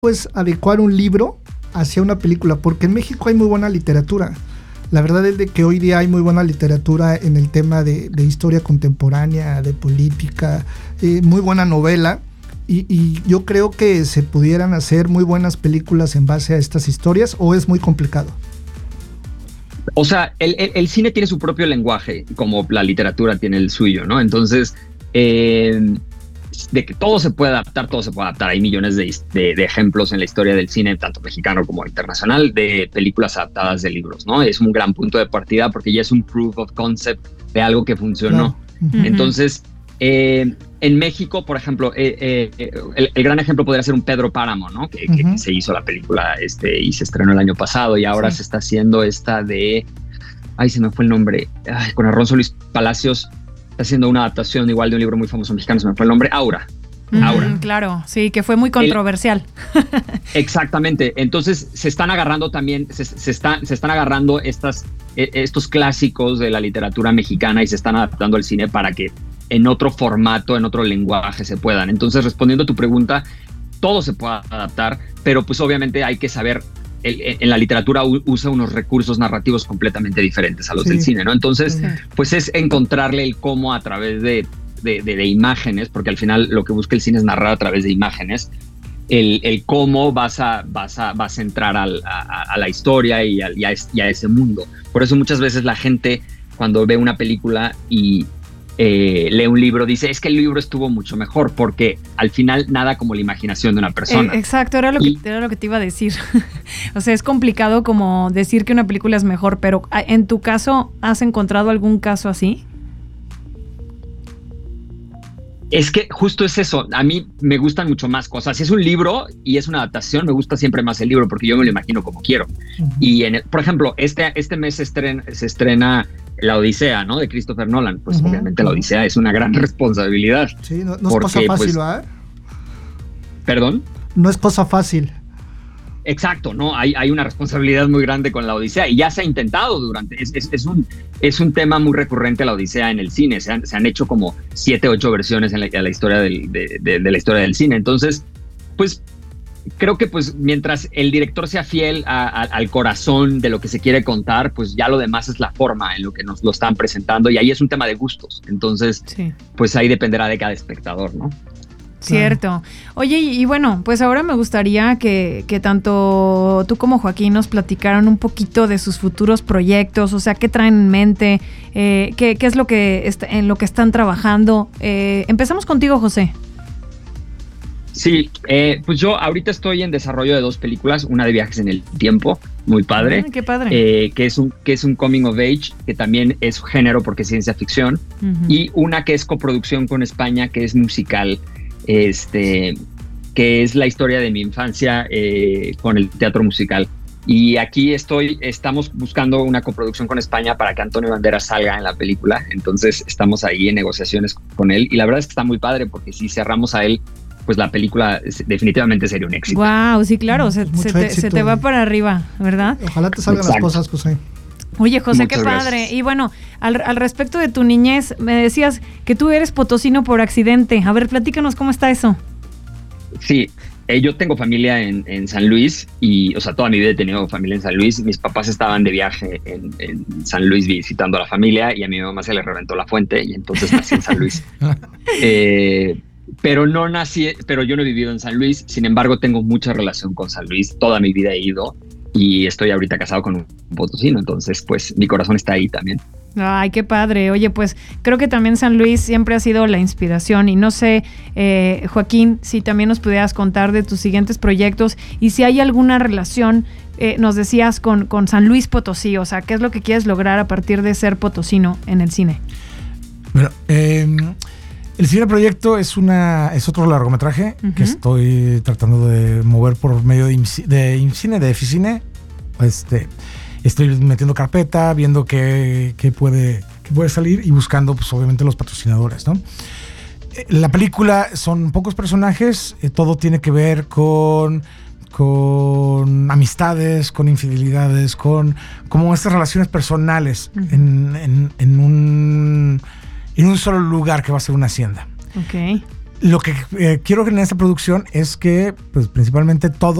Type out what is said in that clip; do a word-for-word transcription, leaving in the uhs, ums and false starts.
pues adecuar un libro hacia una película, porque en México hay muy buena literatura. La verdad es de que hoy día hay muy buena literatura en el tema de, de historia contemporánea, de política, eh, muy buena novela, y, y yo creo que se pudieran hacer muy buenas películas en base a estas historias, ¿o es muy complicado? O sea, el, el, el cine tiene su propio lenguaje, como la literatura tiene el suyo, ¿no? Entonces, eh, de que todo se puede adaptar, todo se puede adaptar. Hay millones de, de, de ejemplos en la historia del cine, tanto mexicano como internacional, de películas adaptadas de libros, ¿no? Es un gran punto de partida porque ya es un proof of concept de algo que funcionó. Claro. Entonces, eh, en México, por ejemplo, eh, eh, el, el gran ejemplo podría ser un Pedro Páramo, ¿no? Que, uh-huh. que, que se hizo la película este, y se estrenó el año pasado, y ahora sí. se está haciendo esta de... Ay, se me fue el nombre. Ay, con Alfonso Luis Palacios. Está haciendo una adaptación igual de un libro muy famoso mexicano, se me fue el nombre, Aura. Mm, Aura. Claro, sí, que fue muy controversial. El, exactamente. Entonces se están agarrando también, se, se, está, se están agarrando estas, estos clásicos de la literatura mexicana y se están adaptando al cine para que en otro formato, en otro lenguaje se puedan. Entonces, respondiendo a tu pregunta, todo se puede adaptar, pero pues obviamente hay que saber. El, en la literatura usa unos recursos narrativos completamente diferentes a los sí. del cine, ¿no? Entonces, sí. pues es encontrarle el cómo a través de, de, de, de imágenes, porque al final lo que busca el cine es narrar a través de imágenes, el, el cómo vas a, vas a, vas a entrar al, a, a la historia y a, y, a, y a ese mundo. Por eso muchas veces la gente, cuando ve una película y Eh, lee un libro, dice, es que el libro estuvo mucho mejor, porque al final nada como la imaginación de una persona. Eh, exacto, era lo, y, que, era lo que te iba a decir. O sea, es complicado como decir que una película es mejor, pero en tu caso, ¿has encontrado algún caso así? Es que justo es eso, a mí me gustan mucho más cosas. Si es un libro y es una adaptación, me gusta siempre más el libro porque yo me lo imagino como quiero. Uh-huh. Y, en el, por ejemplo, este, este mes se estrena, se estrena La Odisea, ¿no? De Christopher Nolan. Pues uh-huh. obviamente La Odisea es una gran responsabilidad. Sí, no, no es porque, cosa fácil, pues, ¿verdad? ¿Perdón? No es cosa fácil. Exacto, ¿no? Hay, hay una responsabilidad muy grande con La Odisea y ya se ha intentado durante... Es, es, es, un, es un tema muy recurrente La Odisea en el cine. Se han, se han hecho como siete, ocho versiones en la, en la historia del, de, de, de la historia del cine. Entonces, pues creo que pues mientras el director sea fiel a, a, al corazón de lo que se quiere contar, pues ya lo demás es la forma en lo que nos lo están presentando y ahí es un tema de gustos. Entonces, sí. pues ahí dependerá de cada espectador, ¿no? Cierto. Oye, y, y bueno, pues ahora me gustaría que, que tanto tú como Joaquín nos platicaran un poquito de sus futuros proyectos, o sea, qué traen en mente, eh, qué, qué es lo que est- en lo que están trabajando. Eh, empezamos contigo, José. Sí, eh, pues yo ahorita estoy en desarrollo de dos películas, una de viajes en el tiempo, muy padre, ah, qué padre. Eh, que es un que es un coming of age, que también es género porque es ciencia ficción, uh-huh. y una que es coproducción con España, que es musical. Este, que es la historia de mi infancia eh, con el teatro musical. Y aquí estoy, estamos buscando una coproducción con España para que Antonio Banderas salga en la película. Entonces estamos ahí en negociaciones con él. Y la verdad es que está muy padre porque si cerramos a él, pues la película definitivamente sería un éxito. Wow, sí, claro, se, se, te, se te va para arriba, ¿verdad? Ojalá te salgan Exacto. las cosas, José. Oye, José, Muchas qué padre. Gracias. Y bueno, al, al respecto de tu niñez, me decías que tú eres potosino por accidente. A ver, platícanos cómo está eso. Sí, eh, yo tengo familia en, en San Luis y, o sea, toda mi vida he tenido familia en San Luis. Mis papás estaban de viaje en, en San Luis visitando a la familia y a mi mamá se le reventó la fuente y entonces nací en San Luis. eh, pero no nací, pero yo no he vivido en San Luis. Sin embargo, tengo mucha relación con San Luis. Toda mi vida he ido. Y estoy ahorita casado con un potosino, entonces pues mi corazón está ahí también. Ay, qué padre. Oye, pues creo que también San Luis siempre ha sido la inspiración y no sé, eh, Joaquín, si también nos pudieras contar de tus siguientes proyectos y si hay alguna relación, eh, nos decías, con, con San Luis Potosí, o sea, ¿qué es lo que quieres lograr a partir de ser potosino en el cine? Bueno, eh, el siguiente proyecto es una es otro largometraje uh-huh. que estoy tratando de mover por medio de, IMCI, de IMCINE, de Eficine. Este, estoy metiendo carpeta, viendo qué, qué, puede, qué puede salir y buscando, pues obviamente, los patrocinadores, ¿no? La película son pocos personajes, eh, todo tiene que ver con, con amistades, con infidelidades, con como estas relaciones personales uh-huh. en, en, en un... en un solo lugar que va a ser una hacienda. Ok. lo que eh, quiero en esta producción es que, pues, principalmente todos